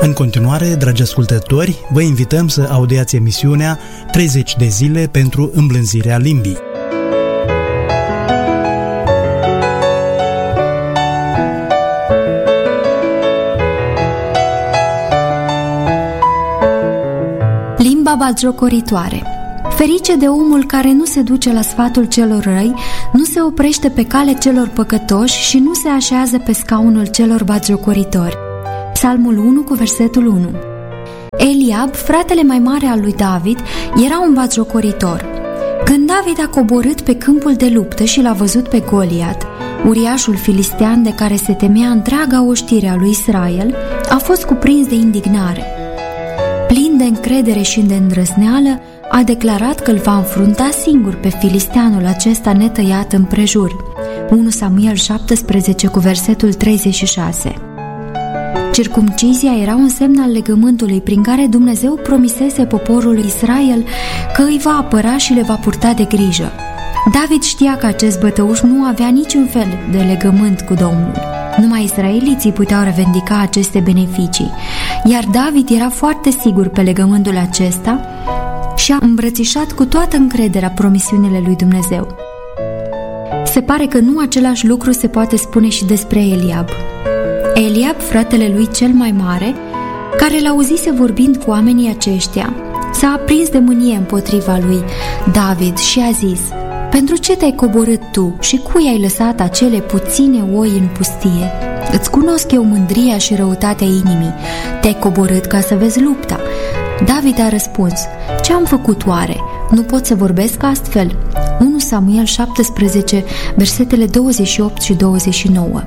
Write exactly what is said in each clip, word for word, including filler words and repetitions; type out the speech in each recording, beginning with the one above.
În continuare, dragi ascultători, vă invităm să audiați emisiunea treizeci de zile pentru îmblânzirea limbii. Limba batjocoritoare. Ferice de omul care nu se duce la sfatul celor răi, nu se oprește pe cale celor păcătoși și nu se așează pe scaunul celor batjocoritori. Psalmul unu cu versetul unu. Eliab, fratele mai mare al lui David, era un batjocoritor. Când David a coborât pe câmpul de luptă și l-a văzut pe Goliat, uriașul filistean de care se temea întreaga oștire a lui Israel, a fost cuprins de indignare. Plin de încredere și de îndrăzneală, a declarat că îl va înfrunta singur pe filisteanul acesta netăiat împrejur. unu Samuel șaptesprezece cu versetul treizeci și șase. Circumcizia era un semn al legământului prin care Dumnezeu promisese poporului Israel că îi va apăra și le va purta de grijă. David știa că acest bătăuș nu avea niciun fel de legământ cu Domnul. Numai israeliții puteau revendica aceste beneficii, iar David era foarte sigur pe legământul acesta și a îmbrățișat cu toată încrederea promisiunile lui Dumnezeu. Se pare că nu același lucru se poate spune și despre Eliab. Eliab, fratele lui cel mai mare, care l-auzise vorbind cu oamenii aceștia, s-a aprins de mânie împotriva lui David și a zis: pentru ce te-ai coborât tu și cui ai lăsat acele puține oi în pustie? Îți cunosc eu mândria și răutatea inimii. Te-ai coborât ca să vezi lupta. David a răspuns: ce am făcut oare? Nu pot să vorbesc astfel. unu Samuel șaptesprezece, versetele douăzeci și opt și douăzeci și nouă.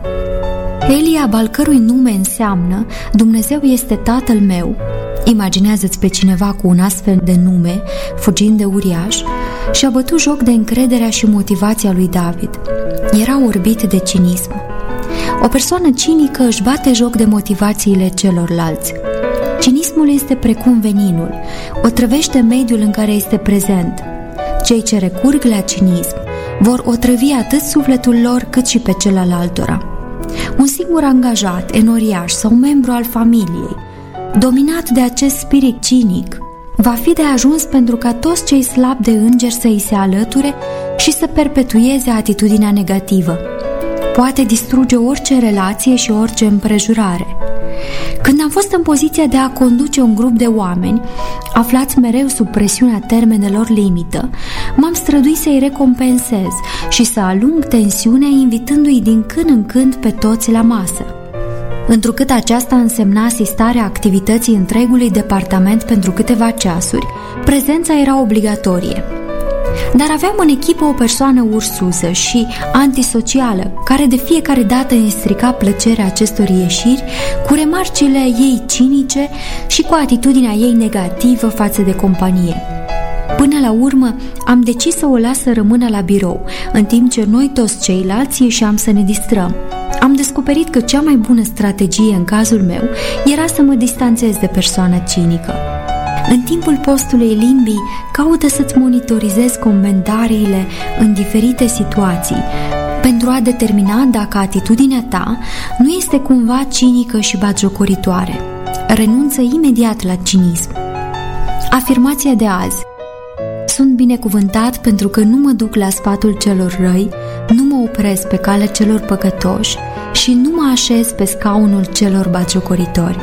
Eliab, al cărui nume înseamnă Dumnezeu este tatăl meu, imaginează-ți pe cineva cu un astfel de nume, fugind de uriaș, și-a bătut joc de încrederea și motivația lui David. Era orbit de cinism. O persoană cinică își bate joc de motivațiile celorlalți. Cinismul este precum veninul, otrăvește mediul în care este prezent. Cei ce recurg la cinism vor otrăvi atât sufletul lor cât și pe cel al altora. Un singur angajat, enoriaș sau membru al familiei, dominat de acest spirit cinic, va fi de ajuns pentru ca toți cei slabi de îngeri să îi se alăture și să perpetueze atitudinea negativă. Poate distruge orice relație și orice împrejurare. Când am fost în poziția de a conduce un grup de oameni, aflați mereu sub presiunea termenelor limită, m-am străduit să-i recompensez și să alung tensiunea, invitându-i din când în când pe toți la masă. Întrucât aceasta însemna asistarea activității întregului departament pentru câteva ceasuri, prezența era obligatorie. Dar aveam în echipă o persoană ursuză și antisocială, care de fiecare dată îi strica plăcerea acestor ieșiri cu remarcile ei cinice și cu atitudinea ei negativă față de companie. Până la urmă, am decis să o las să rămână la birou, în timp ce noi toți ceilalți ieșeam să ne distrăm. Am descoperit că cea mai bună strategie în cazul meu era să mă distanțez de persoana cinică. În timpul postului limbii, caută să-ți monitorizezi comentariile în diferite situații pentru a determina dacă atitudinea ta nu este cumva cinică și batjocoritoare. Renunță imediat la cinism. Afirmația de azi: sunt binecuvântat pentru că nu mă duc la sfatul celor răi, nu mă opresc pe calea celor păcătoși și nu mă așez pe scaunul celor batjocoritori.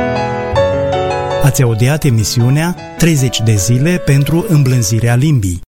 Ați audiat emisiunea treizeci de zile pentru îmblânzirea limbii.